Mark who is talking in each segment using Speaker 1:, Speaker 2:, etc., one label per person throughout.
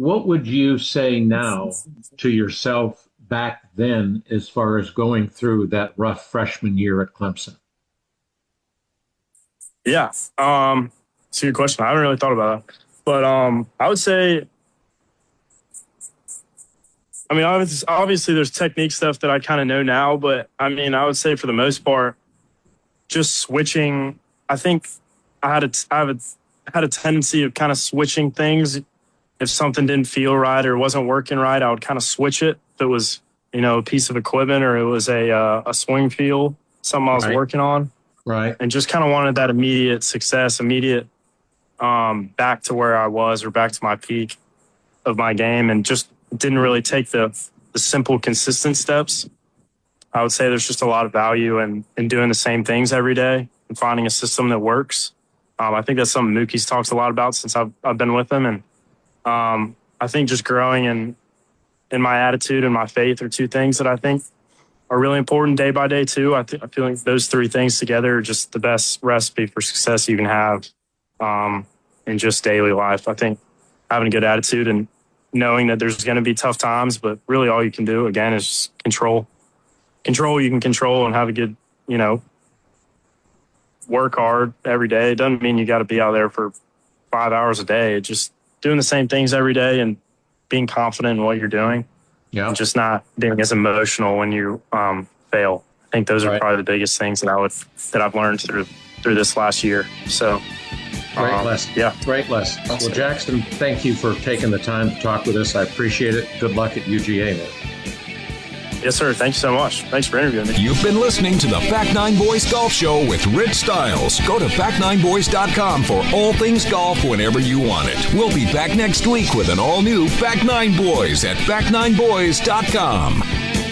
Speaker 1: what would you say now to yourself back then as far as going through that rough freshman year at Clemson?
Speaker 2: Yeah. It's a good question. I haven't really thought about that. But I would say, I mean, obviously there's technique stuff that I kind of know now, but I mean, I would say for the most part, just switching. I think I had a tendency of kind of switching things. If something didn't feel right or wasn't working right, I would kind of switch it. If it was, a piece of equipment or it was a swing feel, something I was working on.
Speaker 1: Right.
Speaker 2: And just kind of wanted that immediate success, immediate back to where I was or back to my peak of my game, and just didn't really take the simple, consistent steps. I would say there's just a lot of value in doing the same things every day and finding a system that works. I think that's something Mookie's talks a lot about since I've been with him. And I think just growing in my attitude and my faith are two things that I think are really important day by day too. I feel like those three things together are just the best recipe for success you can have in just daily life. I think having a good attitude and knowing that there's going to be tough times, but really all you can do, again, is just control you can control and have a good, work hard every day. It doesn't mean you got to be out there for 5 hours a day. It's just doing the same things every day and being confident in what you're doing.
Speaker 1: Yeah.
Speaker 2: And just not being as emotional when you fail. I think those are probably the biggest things that I've learned through this last year. So
Speaker 1: great lesson. Yeah. Great lesson. Well, Jackson, thank you for taking the time to talk with us. I appreciate it. Good luck at UGA, man.
Speaker 2: Yes, sir. Thanks so much. Thanks for interviewing me.
Speaker 3: You've been listening to the Fact 9 Boys Golf Show with Rich Stiles. Go to fact9boys.com for all things golf whenever you want it. We'll be back next week with an all-new Fact 9 Boys at fact9boys.com.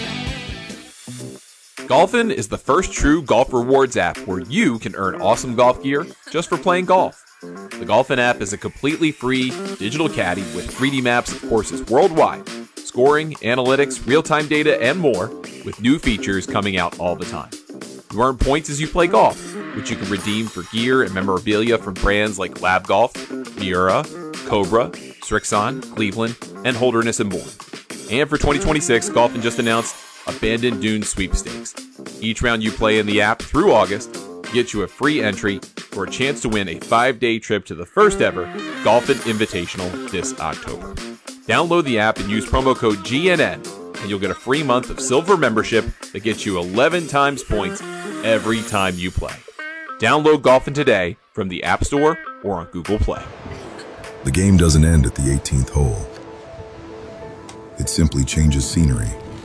Speaker 4: Golfin is the first true golf rewards app where you can earn awesome golf gear just for playing golf. The Golfin app is a completely free digital caddy with 3D maps of courses worldwide, scoring, analytics, real-time data, and more, with new features coming out all the time. You earn points as you play golf, which you can redeem for gear and memorabilia from brands like Lab Golf, Miura, Cobra, Srixon, Cleveland, and Holderness and more. And for 2026, Golfin just announced Abandoned Dunes Sweepstakes. Each round you play in the app through August gets you a free entry for a chance to win a 5-day trip to the first ever Golfin Invitational this October. Download the app and use promo code GNN, and you'll get a free month of silver membership that gets you 11 times points every time you play. Download Golfin today from the App Store or on Google Play.
Speaker 5: The game doesn't end at the 18th hole. It simply changes scenery.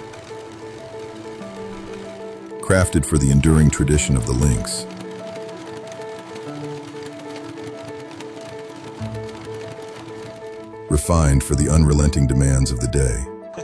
Speaker 5: Crafted for the enduring tradition of the links. Refined for the unrelenting demands of the day.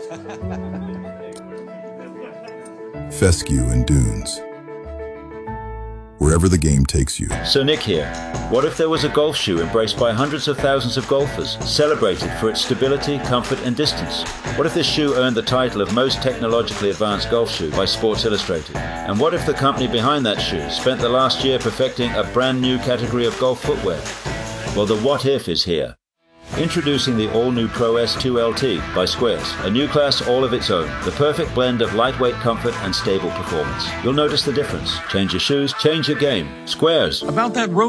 Speaker 5: Fescue and Dunes. Wherever the game takes you.
Speaker 6: So Nick here. What if there was a golf shoe embraced by hundreds of thousands of golfers, celebrated for its stability, comfort and distance? What if this shoe earned the title of most technologically advanced golf shoe by Sports Illustrated? And what if the company behind that shoe spent the last year perfecting a brand new category of golf footwear? Well, the what if is here. Introducing the all-new Pro S2 LT by Squares, a new class all of its own, the perfect blend of lightweight comfort and stable performance. You'll notice the difference. Change your shoes, change your game. Squares.
Speaker 7: About that road